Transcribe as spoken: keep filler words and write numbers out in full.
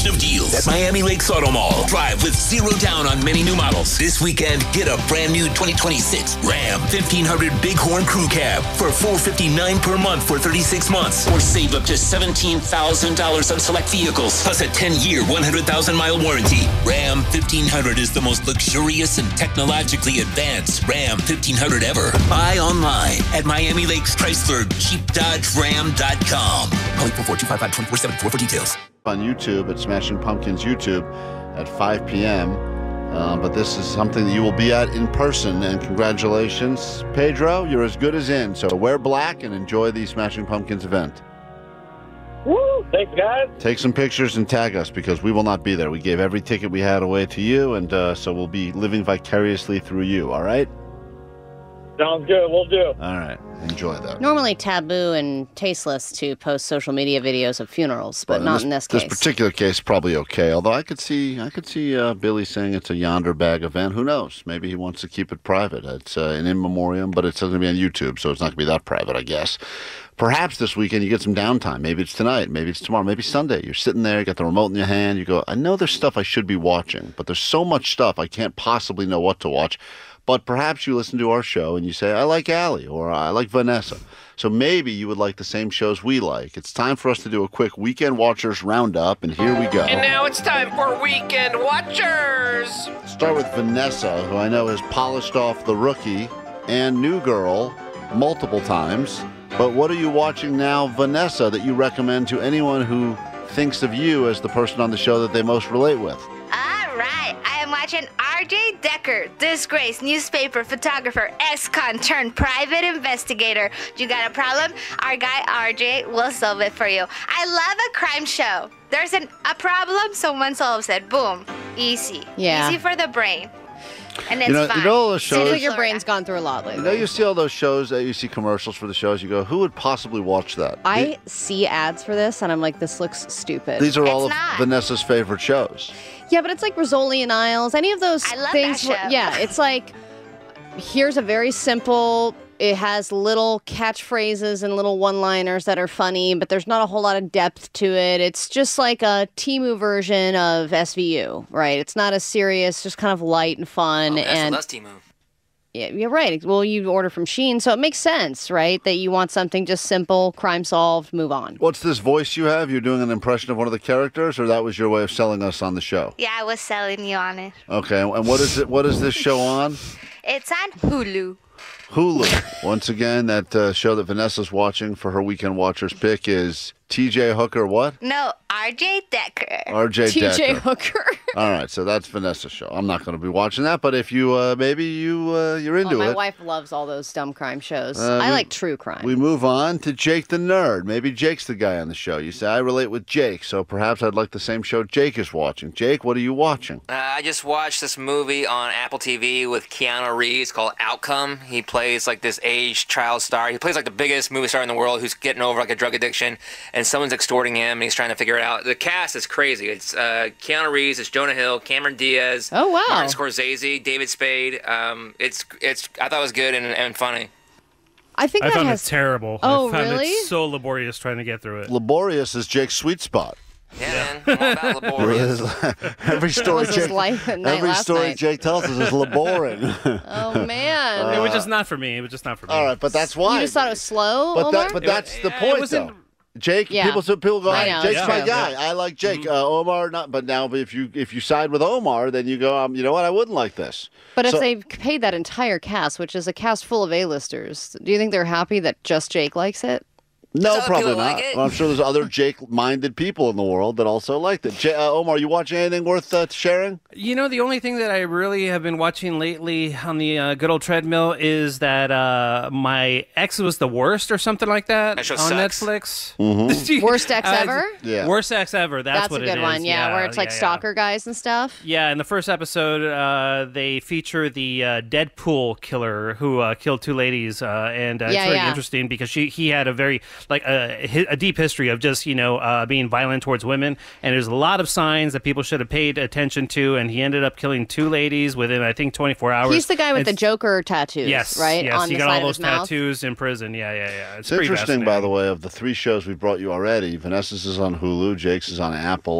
selection of deals at Miami Lakes Auto Mall. Drive with zero down on many new models. This weekend, get a brand new twenty twenty-six Ram fifteen hundred Bighorn Crew Cab for four hundred fifty-nine dollars per month for thirty-six months. Or save up to seventeen thousand dollars on select vehicles, plus a ten-year, one hundred thousand mile warranty. Ram fifteen hundred is the most luxurious and technologically advanced Ram fifteen hundred ever. Buy online at Miami Lakes Chrysler Jeep Dodge Ram dot com. Call four four two five five two four seven four for details. On YouTube at Smashing Pumpkins YouTube at five p.m. Uh, but this is something that you will be at in person, and congratulations. Pedro, you're as good as in, so wear black and enjoy the Smashing Pumpkins event. Woo! Thanks, guys. Take some pictures and tag us, because we will not be there. We gave every ticket we had away to you, and uh, so we'll be living vicariously through you, all right? Sounds good. We'll do. All right. Enjoy that. Normally taboo and tasteless to post social media videos of funerals, but, but not in this, in this case. This particular case, probably okay. Although I could see, I could see uh, Billy saying it's a yonder bag event. Who knows? Maybe he wants to keep it private. It's uh, an in memoriam, but it's going to be on YouTube, so it's not going to be that private, I guess. Perhaps this weekend you get some downtime. Maybe it's tonight. Maybe it's tomorrow. Maybe Sunday. You're sitting there, you got the remote in your hand. You go, I know there's stuff I should be watching, but there's so much stuff I can't possibly know what to watch. But perhaps you listen to our show and you say, I like Allie, or I like Vanessa. So maybe you would like the same shows we like. It's time for us to do a quick Weekend Watchers Roundup, and here we go. And now it's time for Weekend Watchers. Start with Vanessa, who I know has polished off The Rookie and New Girl multiple times. But what are you watching now, Vanessa, that you recommend to anyone who thinks of you as the person on the show that they most relate with? All right. I am watching R J Decker, disgraced newspaper photographer, ex-con turned private investigator. You got a problem? Our guy R J will solve it for you. I love a crime show. There's an, a problem, someone solves it. Boom. Easy. Yeah. Easy for the brain. And it's You know, fine. you know all those shows. Seems like your brain's gone through a lot lately. You know, you see all those shows, that you see commercials for the shows, you go, who would possibly watch that? I see ads for this, and I'm like, this looks stupid. These are all It's of not. Vanessa's favorite shows. Yeah, but it's like Rizzoli and Isles. Any of those I love things. that show. Yeah, it's like, here's a very simple. It has little catchphrases and little one-liners that are funny, but there's not a whole lot of depth to it. It's just like a Temu version of S V U, right? It's not as serious, just kind of light and fun. Oh, that's and less Temu. yeah, you're right. Well, you order from Shein, so it makes sense, right? That you want something just simple, crime solved, move on. What's this voice you have? You're doing an impression of one of the characters, or that was your way of selling us on the show? Yeah, I was selling you on it. Okay, and what is it? What is this show on? It's on Hulu. Hulu. Once again, that uh, show that Vanessa's watching for her Weekend Watchers pick is T J Hooker what? No, R J Decker. R J T J Decker. Hooker. All right, so that's Vanessa's show. I'm not going to be watching that, but if you, uh, maybe you, uh, you're into Oh, my it. wife loves all those dumb crime shows. Uh, I we- like true crime. We move on to Jake the Nerd. Maybe Jake's the guy on the show. You say, I relate with Jake, so perhaps I'd like the same show Jake is watching. Jake, what are you watching? Uh, I just watched this movie on Apple T V with Keanu Reeves called Outcome. He plays like this aged child star. He plays like the biggest movie star in the world who's getting over like a drug addiction, and someone's extorting him, and he's trying to figure it out. The cast is crazy. It's uh, Keanu Reeves, it's Jonah Hill, Cameron Diaz, Oh, wow. Martin Scorsese, David Spade. Um, it's it's. I thought it was good and, and funny. I think I that found has. it terrible. Oh, I found really? it so laborious trying to get through it. Laborious is Jake's sweet spot. Yeah, man. I'm all about laborious. every story was his Jake, life at night every last story night. Jake tells us is laboring. Oh man! it was just not for me. It was just not for me. All right, but that's why. You just thought it was slow, But Omar? that, but that's the It point, wasn't- though. Jake, Yeah. people so people go, I know, Jake's it's my true. guy. I like Jake. Uh, Omar, not. But now, if you if you side with Omar, then you go, um, you know what? I wouldn't like this. But So- if they paid that entire cast, which is a cast full of A-listers, do you think they're happy that just Jake likes it? No, Some probably people not. like it. Well, I'm sure there's other Jake-minded people in the world that also liked it. J- uh, Omar, you watching anything worth uh, sharing? You know, the only thing that I really have been watching lately on the uh, good old treadmill is that uh, My Ex Was the Worst or something like that, That show on sucks. Netflix. Mm-hmm. Worst ex Uh, ever? Yeah. Worst Ex Ever. That's, That's what a good it one, is. yeah, where it's like yeah, yeah. stalker guys and stuff. Yeah, in the first episode, uh, they feature the uh, Deadpool killer who uh, killed two ladies, uh, and uh, Yeah, it's very yeah. interesting because she he had a very like a, hi- a deep history of just you know uh, being violent towards women, and there's a lot of signs that people should have paid attention to, and he ended up killing two ladies within I think twenty-four hours. He's the guy with the It's- Joker tattoos, Yes, right? yes, On he the got side all of those his mouth. tattoos in prison. Yeah, yeah, yeah. It's pretty interesting, by fascinating. the way, of the three shows we brought you already. Vanessa's is on Hulu, Jake's is on Apple.